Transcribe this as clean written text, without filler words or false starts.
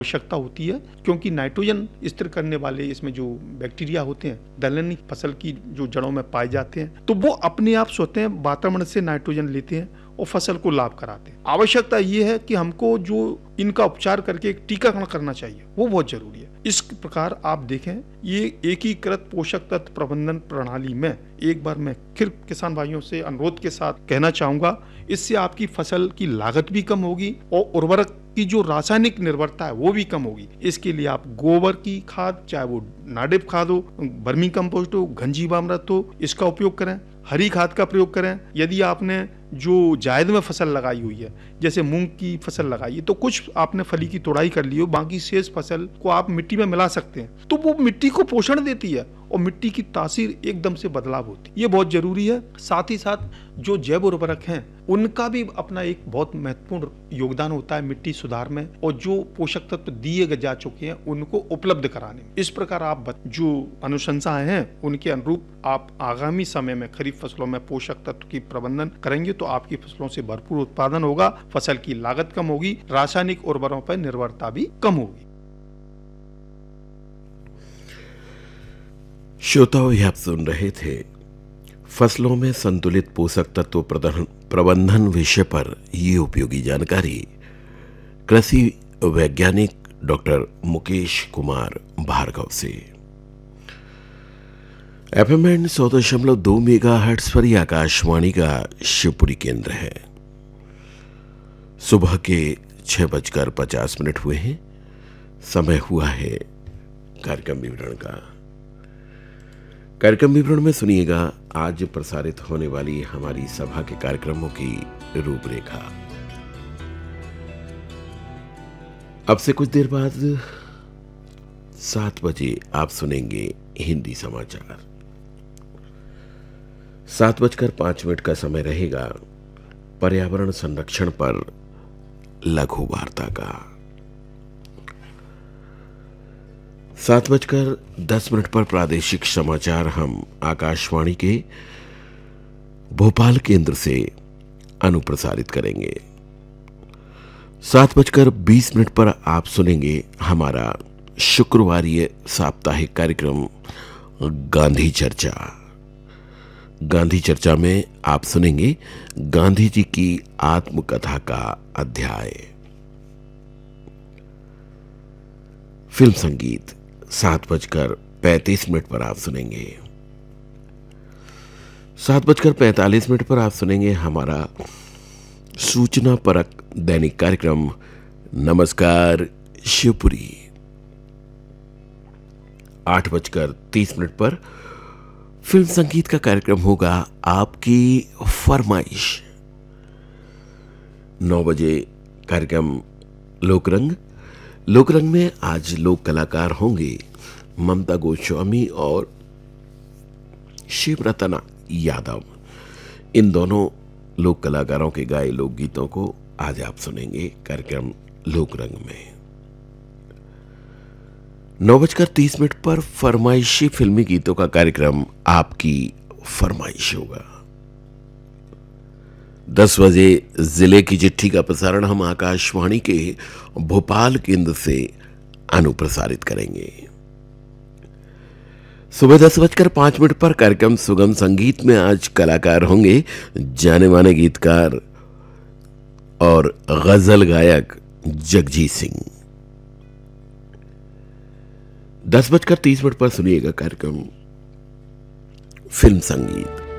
आवश्यकता होती है, क्योंकि नाइट्रोजन स्थिर करने वाले इसमें जो बैक्टीरिया होते हैं दलहनी फसल की जो जड़ों में पाए जाते हैं, तो वो अपने आप सोते हैं वातावरण से नाइट्रोजन लेते हैं और फसल को लाभ कराते हैं। आवश्यकता ये है कि हमको जो इनका उपचार करके एक टीकाकरण करना चाहिए, वो बहुत जरूरी है। इस प्रकार आप देखें, ये एकीकृत पोषक तत्व प्रबंधन प्रणाली में एक बार मैं फिर किसान भाइयों से अनुरोध के साथ कहना चाहूंगा, इससे आपकी फसल की लागत भी कम होगी और उर्वरक की जो रासायनिक निर्भरता है वो भी कम होगी। इसके लिए आप गोबर की खाद, चाहे वो नाडिप खाद हो, वर्मी कंपोस्ट हो, घनजीवामृत हो, इसका उपयोग करें। हरी खाद का प्रयोग करें। यदि आपने जो जायद में फसल लगाई हुई है, जैसे मूंग की फसल लगाई है, तो कुछ आपने फली की तोड़ाई कर ली हो, बाकी शेष फसल को आप मिट्टी में मिला सकते हैं, तो वो मिट्टी को पोषण देती है और मिट्टी की तासीर एकदम से बदलाव होती है। ये बहुत जरूरी है। साथ ही साथ जो जैव उर्वरक हैं उनका भी अपना एक बहुत महत्वपूर्ण योगदान होता है मिट्टी सुधार में, और जो पोषक तत्व दिए जा चुके हैं उनको उपलब्ध कराने में। इस प्रकार आप जो अनुशंसाएं हैं उनके अनुरूप आप आगामी समय में खरीफ फसलों में पोषक तत्व की प्रबंधन करेंगे तो आपकी फसलों से भरपूर उत्पादन होगा, फसल की लागत कम होगी, रासायनिक उर्वरकों पर निर्भरता भी कम होगी। श्रोताओं, आप सुन रहे थे फसलों में संतुलित पोषक तत्व प्रबंधन विषय पर ये उपयोगी जानकारी कृषि वैज्ञानिक डॉक्टर मुकेश कुमार भार्गव से। FM 100.2 मेगाहर्ट्ज पर आकाशवाणी का शिवपुरी केंद्र है। सुबह के 6:50 हुए हैं। समय हुआ है कार्यक्रम विवरण का। कार्यक्रम विवरण में सुनिएगा आज प्रसारित होने वाली हमारी सभा के कार्यक्रमों की रूपरेखा। अब से कुछ देर बाद 7 बजे आप सुनेंगे हिंदी समाचार। 7:05 का समय रहेगा पर्यावरण संरक्षण पर लघु वार्ता का। 7:10 पर प्रादेशिक समाचार हम आकाशवाणी के भोपाल केंद्र से अनुप्रसारित करेंगे। 7:20 पर आप सुनेंगे हमारा शुक्रवारीय साप्ताहिक कार्यक्रम गांधी चर्चा। गांधी चर्चा में आप सुनेंगे गांधी जी की आत्मकथा का अध्याय। फिल्म संगीत 7:35 पर आप सुनेंगे। 7:45 पर आप सुनेंगे हमारा सूचना परक दैनिक कार्यक्रम नमस्कार शिवपुरी। 8:30 पर फिल्म संगीत का कार्यक्रम होगा आपकी फरमाइश। 9 बजे कार्यक्रम लोकरंग। लोकरंग में आज लोक कलाकार होंगे ममता गोस्वामी और शिवरतना यादव। इन दोनों लोक कलाकारों के गाए लोकगीतों को आज आप सुनेंगे कार्यक्रम लोकरंग में। 9:30 पर फरमाइशी फिल्मी गीतों का कार्यक्रम आपकी फरमाइश होगा। 10 बजे जिले की चिट्ठी का प्रसारण हम आकाशवाणी के भोपाल केंद्र से अनुप्रसारित करेंगे। सुबह 10:05 पर कार्यक्रम सुगम संगीत में आज कलाकार होंगे जाने माने गीतकार और गजल गायक जगजीत सिंह। 10:30 पर सुनिएगा कार्यक्रम फिल्म संगीत।